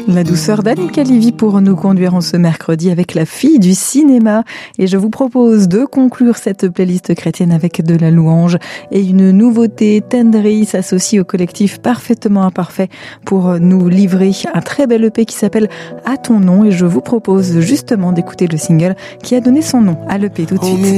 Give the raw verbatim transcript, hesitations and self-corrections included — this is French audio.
La douceur d'Anne Calivi pour nous conduire en ce mercredi avec la fille du cinéma. Et je vous propose de conclure cette playlist chrétienne avec de la louange et une nouveauté. Tendry s'associe au collectif Parfaitement Imparfait pour nous livrer un très bel E P qui s'appelle À ton nom. Et je vous propose justement d'écouter le single qui a donné son nom à l'E P tout de suite.